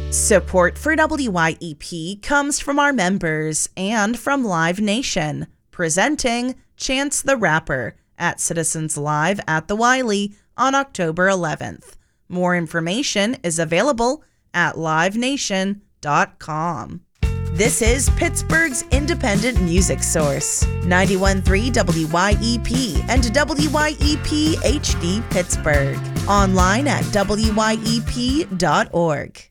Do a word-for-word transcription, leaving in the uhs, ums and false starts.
Support for W Y E P comes from our members and from Live Nation, presenting Chance the Rapper at Citizens Live at the Wiley on October eleventh. More information is available at live nation dot com. This is Pittsburgh's independent music source, ninety-one point three W Y E P and W Y E P H D Pittsburgh. Online at W Y E P dot org.